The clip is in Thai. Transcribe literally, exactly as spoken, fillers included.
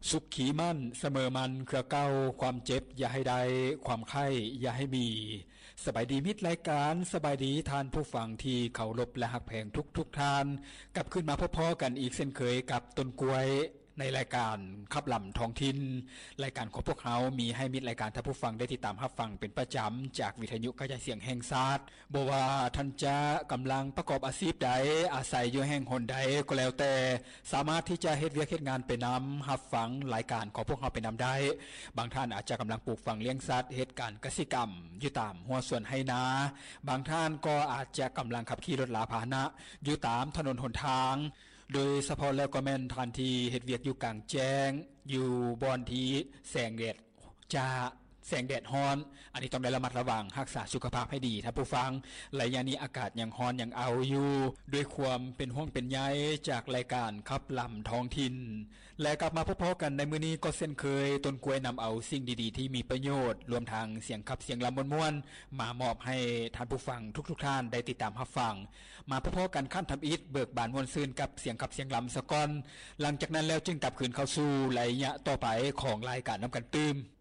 สุขขีมั่นเสมอมันเครือเก้าความเจ็บอย่าให้ได้ความไข้อย่าให้มีสบายดีมิตรรายการสบายดีทานผู้ฟังที่เคารพและฮักแพงทุกทุกทานกลับขึ้นมาพอๆกันอีกเช่นเคยกับต้นกล้วยในรายการขับลำท้องถิ่นรายการของพวกเรามีให้มิตรรายการท่านผู้ฟังได้ติดตามรับฟังเป็นประจำจากวิทยุกระจายเสียงแห่งชาติบ่ว่าท่านจะกำลังประกอบอาชีพใดอาศัยอยู่แห่งหนใดก็แล้วแต่สามารถที่จะเฮ็ดเวียกเฮ็ดงานไปนำรับฟังรายการของพวกเราไปนำได้บางท่านอาจจะกำลังปลูกฝังเลี้ยงสัตว์เฮ็ดการเกษตรกรรมอยู่ตามหัวสวนไหนาบางท่านก็อาจจะกำลังขับขี่รถลาพาหนะอยู่ตามถนนหนทางโดยเฉพาะแล้วก็แม่นทันทีเฮ็ดเวียกอยู่กลางแจ้งอยู่บอนที่แสงแดดจ้าแสงแดดร้อนอันนี้ต้องได้ระมัดระวังรักษาสุขภาพให้ดีท่านผู้ฟังระยะนี้อากาศยังร้อนยังเอาอยู่ด้วยความเป็นห่วงเป็นใยจากรายการขับลำท้องถิ่นและกลับมาพบกันในมื้อนี้ก็เช่นเคยต้นกล้วยนำเอาสิ่งดีๆที่มีประโยชน์รวมทั้งเสียงขับเสียงลำม่วนๆมามอบให้ท่านผู้ฟังทุกๆท่านได้ติดตามรับฟังมาพบกันขั้นทำอิฐเบิกบานม่วนซื่นกับเสียงขับเสียงลำซะก่อนหลังจากนั้นแล้วจึงกลับคืนเข้าสู่ระยะต่อไปของรายการนำกันตื้ม